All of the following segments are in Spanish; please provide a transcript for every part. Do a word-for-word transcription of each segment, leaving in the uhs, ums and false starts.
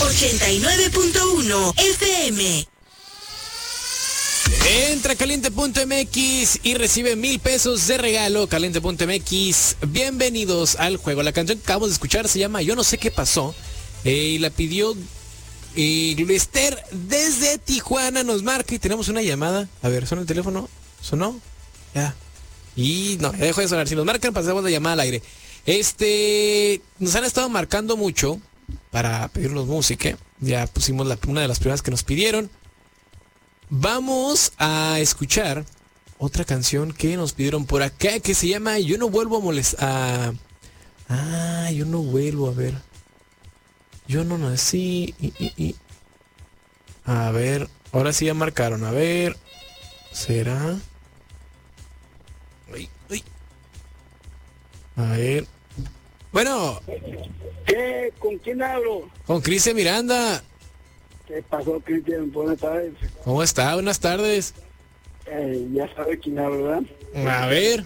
ochenta y nueve punto uno F M. Entra a caliente punto m x y recibe mil pesos de regalo. caliente punto m x, bienvenidos al juego. La canción que acabamos de escuchar se llama Yo no sé qué pasó, eh, y la pidió eh, Esther desde Tijuana. Nos marca y tenemos una llamada. A ver, ¿suena el teléfono? ¿Sonó? Ya. Y no, ya dejó de sonar. Si nos marcan, pasamos la llamada al aire. Este, nos han estado marcando mucho para pedirnos música. Ya pusimos la, una de las primeras que nos pidieron. Vamos a escuchar otra canción que nos pidieron por acá, que se llama Yo no vuelvo a molestar. Ah, yo no vuelvo, a ver. Yo no nací. Y, y, y. A ver, ahora sí ya marcaron. A ver, ¿será? Ay, ay. A ver. Bueno. ¿Qué? ¿Con quién hablo? Con Cristian Miranda. ¿Qué pasó, Cristian? Buenas tardes. ¿Cómo está? Buenas tardes. Eh, ya sabe quién habla, ¿verdad? A ver.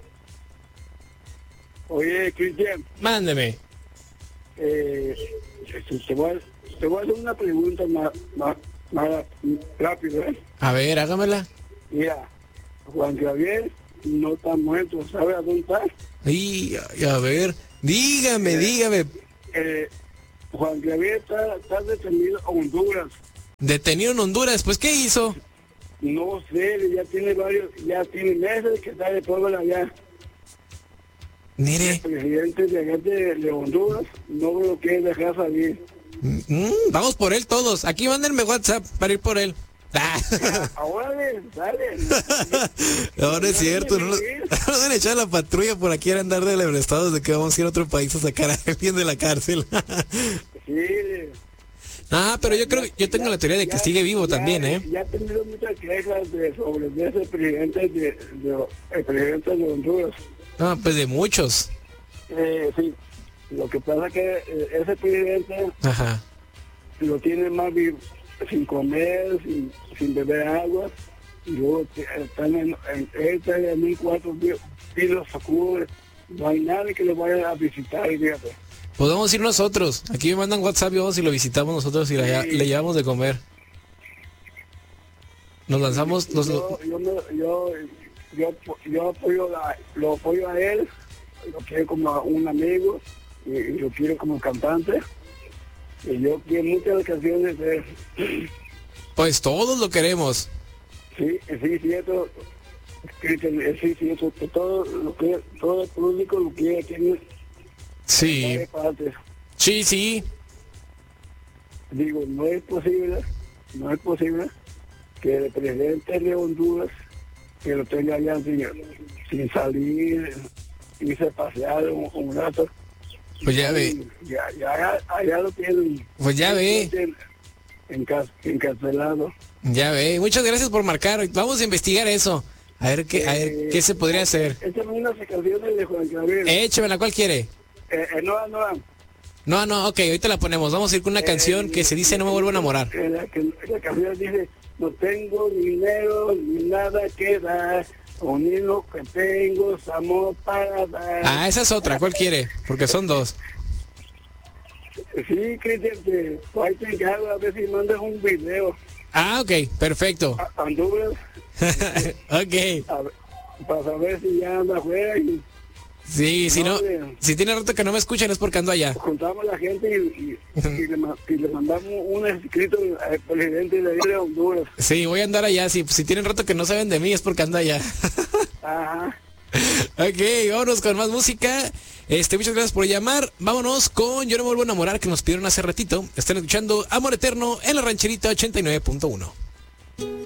Oye, Cristian. Mándeme. Eh, te, voy a, te voy a hacer una pregunta más, más, más rápido, ¿eh? A ver, hágamela. Mira, Juan Gabriel no está muerto, ¿sabe a dónde está? Y a ver, dígame, Eh, dígame. Eh, Juan Gabriel está, está detenido en Honduras. Detenido en Honduras, pues ¿qué hizo? No sé, ya tiene varios, ya tiene meses que está de pueblo allá. Mire, El presidente de, allá de, de Honduras no lo quiere dejar salir. mm, vamos por él todos. Aquí mándenme WhatsApp para ir por él. Ah. Ahora dale. No, no es cierto. No nos no van a echar la patrulla por aquí a andar de estados de que vamos a ir a otro país a sacar a alguien de la cárcel. Sí. Ah, pero yo creo que yo tengo la teoría de que Ya- sigue vivo ya- también, ¿eh? Ya he tenido muchas quejas de, sobre de ese presidente de, de, el presidente de Honduras. No, pues de muchos. Eh, sí, lo que pasa es que eh, ese presidente Ajá. lo tiene más vivo, sin comer, sin, sin beber agua, y luego te- están en, en, él está en un cuarto pisos oscuros, no hay nadie que lo vaya a visitar, fíjate. Podemos ir nosotros. Aquí me mandan WhatsApp y vamos y lo visitamos nosotros y la- Sí. le llevamos de comer. Nos lanzamos, nos, yo, yo, me- yo, yo, yo apoyo la- lo apoyo a él, lo quiero como a un amigo, y, y lo quiero como cantante, y yo quiero muchas canciones de él. pues todos lo queremos. Sí, sí, cierto, Cristian, sí, cierto, que todo lo que todo el público lo quiere aquí en Sí, varias partes. sí, sí. Digo, no es posible, no es posible que el presidente de Honduras que lo tenga allá sin, sin salir, irse a pasear un, un rato. Pues ya ve. Ya, ya, allá lo tienen. Pues ya ve. Enca- encarcelado. Ya ve. Muchas gracias por marcar. Vamos a investigar eso. A ver qué, a ver qué se podría hacer. Échame unas canciones de Juan Gabriel. Échemela, ¿cuál quiere? Eh, eh, no, no, No, no, ok, ahorita la ponemos. Vamos a ir con una canción que se dice No me vuelvo a enamorar. eh, La, que- la canción dice, no tengo dinero ni nada que dar, unido que tengo es amor para dar. Ah, esa es otra. ¿Cuál quiere? Porque son dos. Sí, Cristian, que ahí te encargo a ver si mandas un video Ah, ok, perfecto. a Honduras Ok. a ver, para saber si ya anda afuera y Sí, si no, No, bien. si tiene rato que no me escuchan es porque ando allá. juntamos a la gente y, y, y le, ma- y le mandamos un escrito al presidente de ahí de Honduras. Sí, voy a andar allá. Si, si tienen rato que no saben de mí es porque ando allá. Ajá. Ok, vámonos con más música. Este, muchas gracias por llamar. Vámonos con Yo no me vuelvo a enamorar, que nos pidieron hace ratito. Están escuchando Amor Eterno en la Rancherita ochenta y nueve punto uno.